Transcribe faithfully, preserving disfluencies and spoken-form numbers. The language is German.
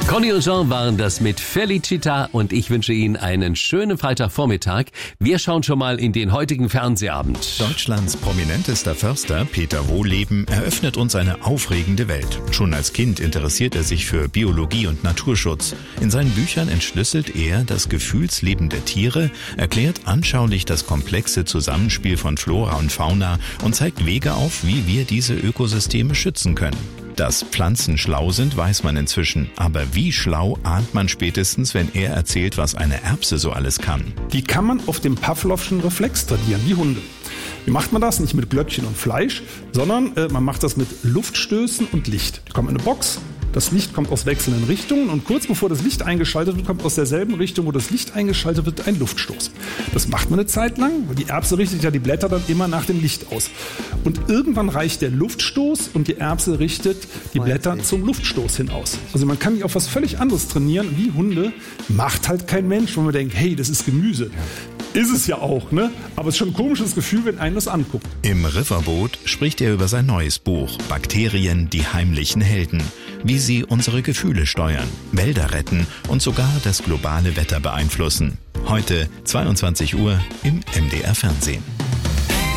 Conny und Jean waren das mit Felicita und ich wünsche Ihnen einen schönen Freitagvormittag. Wir schauen schon mal in den heutigen Fernsehabend. Deutschlands prominentester Förster, Peter Wohlleben, eröffnet uns eine aufregende Welt. Schon als Kind interessiert er sich für Biologie und Naturschutz. In seinen Büchern entschlüsselt er das Gefühlsleben der Tiere, erklärt anschaulich das komplexe Zusammenspiel von Flora und Fauna und zeigt Wege auf, wie wir diese Ökosysteme schützen können. Dass Pflanzen schlau sind, weiß man inzwischen. Aber wie schlau ahnt man spätestens, wenn er erzählt, was eine Erbse so alles kann. Die kann man auf dem Pavlovschen Reflex trainieren, wie Hunde. Wie macht man das? Nicht mit Glöckchen und Fleisch, sondern äh, man macht das mit Luftstößen und Licht. Die kommen in eine Box, das Licht kommt aus wechselnden Richtungen und kurz bevor das Licht eingeschaltet wird, kommt aus derselben Richtung, wo das Licht eingeschaltet wird, ein Luftstoß. Das macht man eine Zeit lang, weil die Erbse richtet ja die Blätter dann immer nach dem Licht aus. Und irgendwann reicht der Luftstoß und die Erbse richtet die Blätter zum Luftstoß hin aus. Also man kann die auf was völlig anderes trainieren, wie Hunde, macht halt kein Mensch, wo man denkt, hey, das ist Gemüse. Ist es ja auch, ne? Aber es ist schon ein komisches Gefühl, wenn einen das anguckt. Im Riverboot spricht er über sein neues Buch Bakterien, die heimlichen Helden. Wie sie unsere Gefühle steuern, Wälder retten und sogar das globale Wetter beeinflussen. Heute zweiundzwanzig Uhr im M D R Fernsehen.